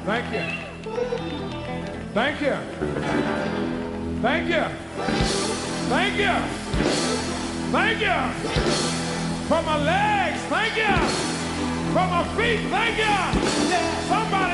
Thank you. Thank you. Thank you. Thank you. Thank you. For my legs, thank you. For my feet, thank you. Somebody